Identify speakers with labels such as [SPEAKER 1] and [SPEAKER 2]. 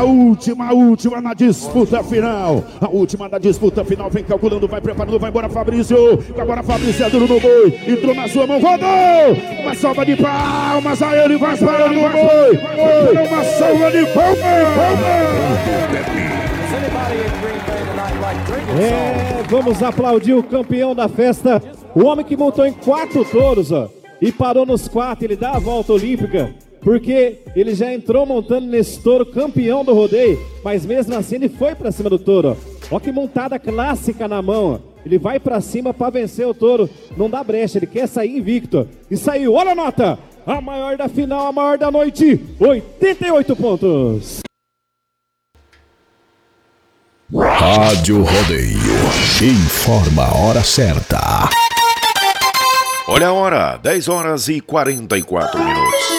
[SPEAKER 1] última na disputa final. A última da disputa final. Vem calculando, vai preparando, vai embora Fabrício. Agora Fabrício é duro no boi. Entrou na sua mão, rodou. Uma salva de palmas a ele, vai parando o boi. Uma salva de palmas.
[SPEAKER 2] Vamos aplaudir o campeão da festa. O homem que montou em 4 touros, ó, e parou nos 4, ele dá a volta olímpica, porque ele já entrou montando nesse touro, campeão do rodeio, mas mesmo assim ele foi pra cima do touro, ó. Ó que montada clássica na mão, ó. Ele vai pra cima pra vencer o touro, não dá brecha, ele quer sair invicto. E saiu, olha a nota, a maior da final, a maior da noite, 88 pontos.
[SPEAKER 3] Rádio Rodeio informa a hora certa.
[SPEAKER 4] Olha a hora, 10 horas e 44 minutos.